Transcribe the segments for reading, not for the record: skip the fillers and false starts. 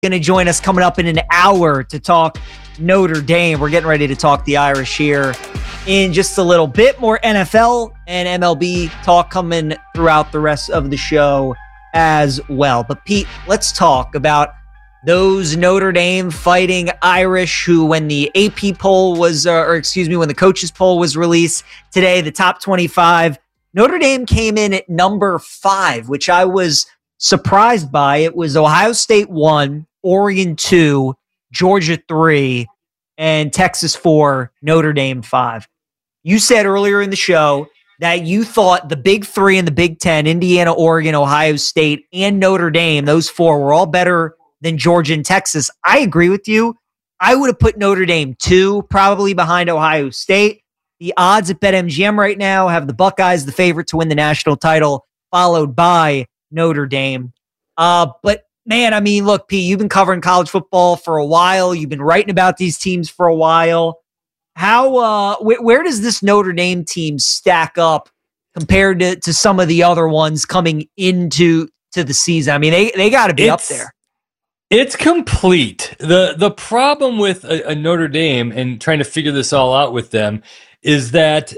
going to join us coming up in an hour to talk Notre Dame. We're getting ready to talk the Irish here in just a little bit. More NFL and MLB talk coming throughout the rest of the show as well. But Pete, let's talk about those Notre Dame Fighting Irish who, when the AP poll was, when the coaches poll was released today, the top 25, Notre Dame came in at number 5, which I was surprised by. It was Ohio State 1, Oregon 2, Georgia 3, and Texas 4, Notre Dame 5. You said earlier in the show that you thought the big 3 in the Big Ten, Indiana, Oregon, Ohio State, and Notre Dame, those 4 were all better than Georgia and Texas. I agree with you. I would have put Notre Dame 2, probably behind Ohio State. The odds at BetMGM right now have the Buckeyes the favorite to win the national title, followed by Notre Dame. But man, I mean, look, Pete, you've been covering college football for a while. You've been writing about these teams for a while. Where does this Notre Dame team stack up compared to some of the other ones coming into the season? I mean, they got to be up there. It's complete. The problem with a Notre Dame and trying to figure this all out with them is that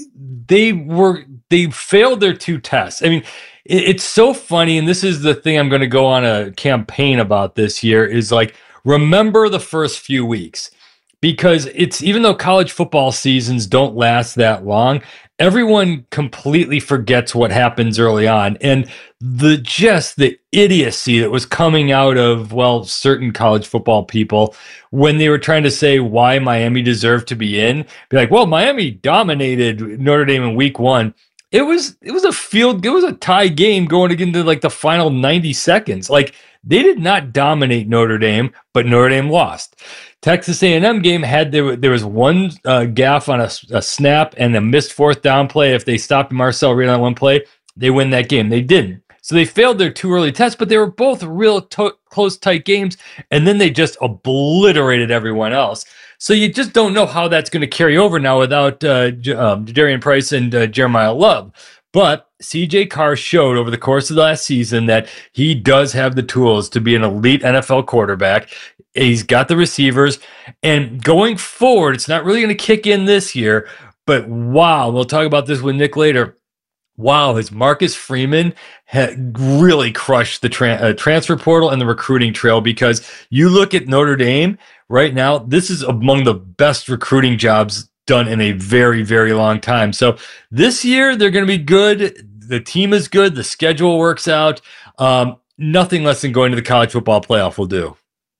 they failed their 2 tests. I mean, it's so funny, and this is the thing I'm going to go on a campaign about this year, is like, remember the first few weeks. Because it's, even though college football seasons don't last that long, everyone completely forgets what happens early on. And the idiocy that was coming out of, certain college football people when they were trying to say why Miami deserved to be in, be like, well, Miami dominated Notre Dame in week 1. It was a tie game going into like the final 90 seconds. Like, they did not dominate Notre Dame, but Notre Dame lost. Texas A&M game there was one gaffe on a snap and a missed 4th down play. If they stopped Marcel Reed on one play, they win that game. They didn't. So they failed their 2 early tests, but they were both real close, tight games. And then they just obliterated everyone else. So you just don't know how that's going to carry over now without Jadarian Price and Jeremiah Love. But CJ Carr showed over the course of the last season that he does have the tools to be an elite NFL quarterback. He's got the receivers. And going forward, it's not really going to kick in this year. But wow, we'll talk about this with Nick later. Wow, has Marcus Freeman really crushed the transfer portal and the recruiting trail, because you look at Notre Dame right now, this is among the best recruiting jobs done in a very, very long time. So this year, they're going to be good. The team is good. The schedule works out. Nothing less than going to the college football playoff will do.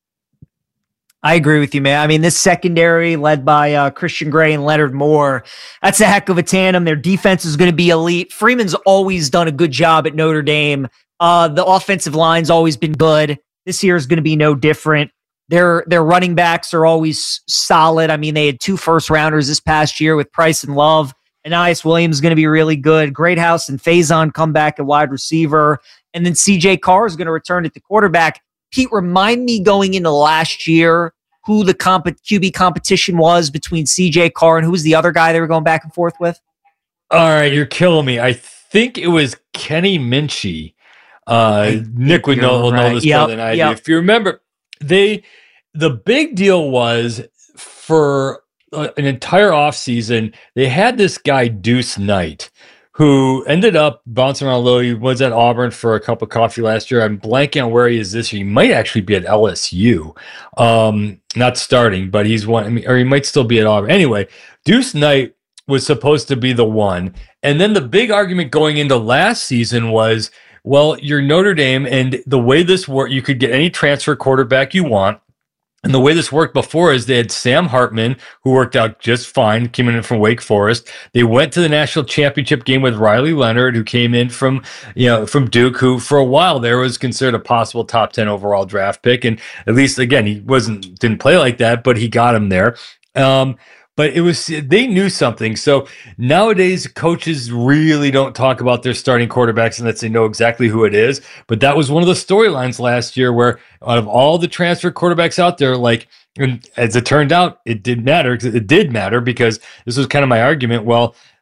I agree with you, man. I mean, this secondary led by Christian Gray and Leonard Moore, that's a heck of a tandem. Their defense is going to be elite. Freeman's always done a good job at Notre Dame. The offensive line's always been good. This year is going to be no different. Their running backs are always solid. I mean, they had 2 first-rounders this past year with Price and Love. Anais Williams is going to be really good. Greathouse and Faison come back at wide receiver. And then CJ Carr is going to return at the quarterback. Pete, remind me going into last year who the QB competition was between CJ Carr and who was the other guy they were going back and forth with? All right, you're killing me. I think it was Kenny Minchie. Nick will know this better than I do. If you remember, the big deal was for an entire offseason, they had this guy, Deuce Knight, who ended up bouncing around a little. He was at Auburn for a cup of coffee last year. I'm blanking on where he is this year. He might actually be at LSU. Not starting, but he's one. I mean, or he might still be at Auburn. Anyway, Deuce Knight was supposed to be the one. And then the big argument going into last season was, well, you're Notre Dame, and the way this worked, you could get any transfer quarterback you want. And the way this worked before is they had Sam Hartman, who worked out just fine, came in from Wake Forest. They went to the national championship game with Riley Leonard, who came in from Duke, who for a while there was considered a possible top 10 overall draft pick. And at least, again, he didn't play like that, but he got him there. But they knew something. So nowadays, coaches really don't talk about their starting quarterbacks unless they know exactly who it is. But that was one of the storylines last year, where out of all the transfer quarterbacks out there, and as it turned out, it did matter, because this was kind of my argument. Well,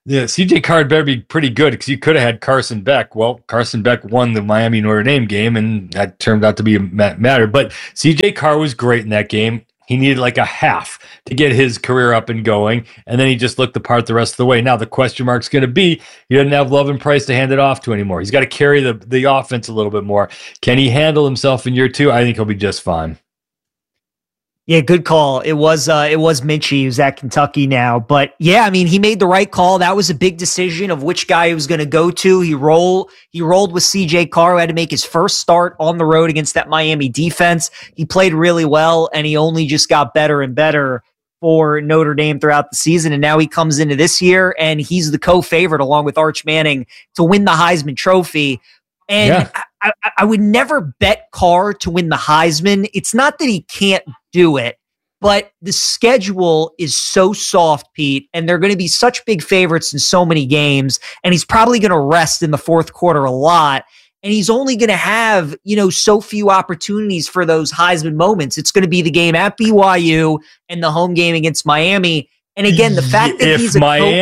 Yeah, CJ Carr better be pretty good because you could have had Carson Beck. Well, Carson Beck won the Miami Notre Dame game, and that turned out to be a matter. But CJ Carr was great in that game. He needed like a half to get his career up and going, and then he just looked the part the rest of the way. Now the question mark's going to be, he doesn't have Love and Price to hand it off to anymore. He's got to carry the offense a little bit more. Can he handle himself in year two? I think he'll be just fine. Yeah, good call. It was Minchie who's at Kentucky now. But yeah, I mean, he made the right call. That was a big decision of which guy he was going to go to. He rolled with CJ Carr, who had to make his first start on the road against that Miami defense. He played really well, and he only just got better and better for Notre Dame throughout the season. And now he comes into this year, and he's the co-favorite along with Arch Manning to win the Heisman Trophy. And yeah. I would never bet Carr to win the Heisman. It's not that he can't do it, but the schedule is so soft, Pete, and they're going to be such big favorites in so many games, and he's probably going to rest in the fourth quarter a lot, and he's only going to have, so few opportunities for those Heisman moments. It's going to be the game at BYU and the home game against Miami. And again, the fact that if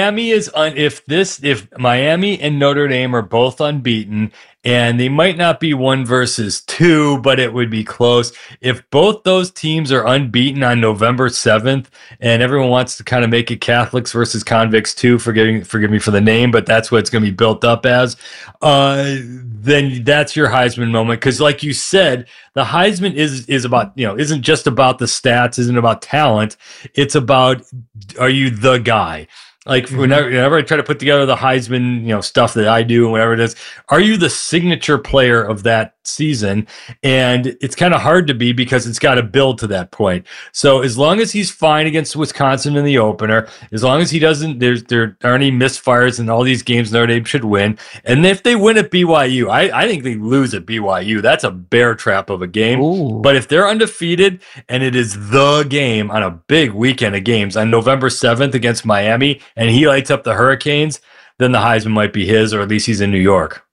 Miami and Notre Dame are both unbeaten, and they might not be 1 versus 2, but it would be close. If both those teams are unbeaten on November 7th, and everyone wants to kind of make it Catholics versus convicts too, forgive me for the name, but that's what it's going to be built up as, then that's your Heisman moment. Because like you said, the Heisman is about, isn't just about the stats, isn't about talent. It's about, are you the guy? Like whenever I try to put together the Heisman, stuff that I do and whatever it is, are you the signature player of that season? And it's kind of hard to be because it's got to build to that point. So as long as he's fine against Wisconsin in the opener, as long as he doesn't, there aren't any misfires in all these games Notre Dame should win. And if they win at BYU, I think they lose at BYU. That's a bear trap of a game. Ooh. But if they're undefeated and it is the game on a big weekend of games on November 7th against Miami, and he lights up the Hurricanes, then the Heisman might be his, or at least he's in New York.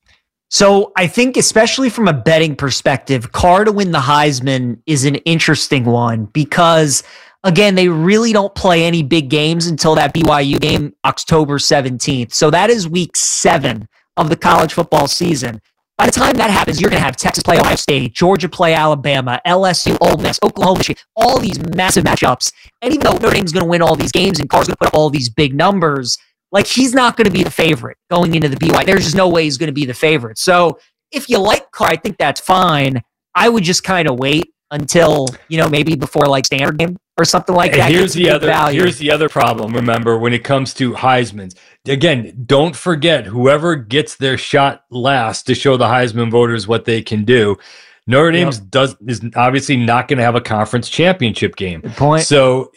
So I think, especially from a betting perspective, Carr to win the Heisman is an interesting one because, again, they really don't play any big games until that BYU game, October 17th. So that is week 7 of the college football season. By the time that happens, you're going to have Texas play Ohio State, Georgia play Alabama, LSU, Ole Miss, Oklahoma, Michigan, all these massive matchups. And even though Notre Dame's going to win all these games and Carr's going to put up all these big numbers, like he's not going to be the favorite going into the BYU. There's just no way he's going to be the favorite. So if you like Carr, I think that's fine. I would just kind of wait until, maybe before like Stanford game or something like that. Here's the other problem. Remember, when it comes to Heisman's, again, don't forget whoever gets their shot last to show the Heisman voters what they can do. Notre Dame is obviously not going to have a conference championship game. Good point. So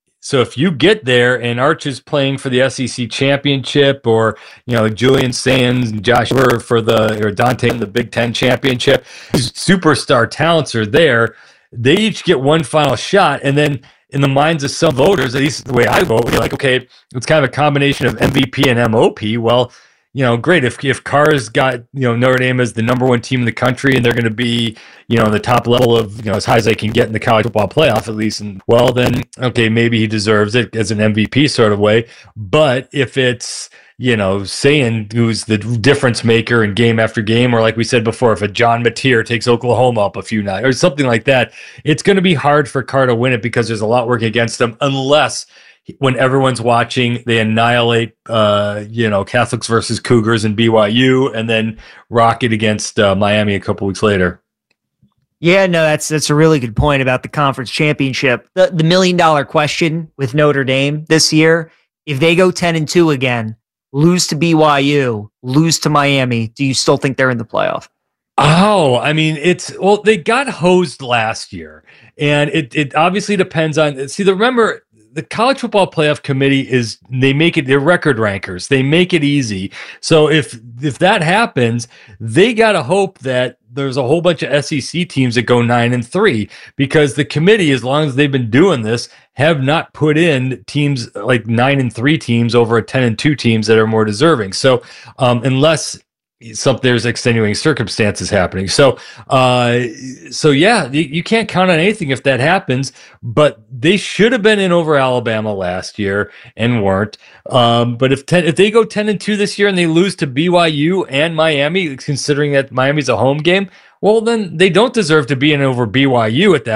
if you get there and Arch is playing for the SEC championship, or Julian Sands and Josh or Dante in the Big Ten championship, these superstar talents are there. They each get one final shot, and then in the minds of some voters, at least the way I vote, you're like, okay, it's kind of a combination of MVP and MOP. Well, great. If Carr's got, Notre Dame as the number 1 team in the country and they're going to be, the top level of, as high as they can get in the college football playoff at least, and well, then, okay, maybe he deserves it as an MVP sort of way. But if it's, saying who's the difference maker in game after game, or like we said before, if a John Mateer takes Oklahoma up a few nights or something like that, it's going to be hard for Carr to win it because there's a lot working against him, unless when everyone's watching, they annihilate, Catholics versus Cougars and BYU, and then rock it against Miami a couple weeks later. Yeah, no, that's a really good point about the conference championship. The $1 million question with Notre Dame this year, if they go 10-2 again, lose to BYU, lose to Miami, do you still think they're in the playoff? Oh, I mean, they got hosed last year, and it obviously depends on, remember, the College Football Playoff Committee they're record rankers. They make it easy. So if that happens, they got to hope that there's a whole bunch of SEC teams that go 9-3, because the committee, as long as they've been doing this, have not put in teams like 9-3 teams over a 10-2 teams that are more deserving. So unless there's extenuating circumstances happening. So yeah, you can't count on anything if that happens. But they should have been in over Alabama last year and weren't. But if they go 10-2 this year and they lose to BYU and Miami, considering that Miami's a home game, well, then they don't deserve to be in over BYU at that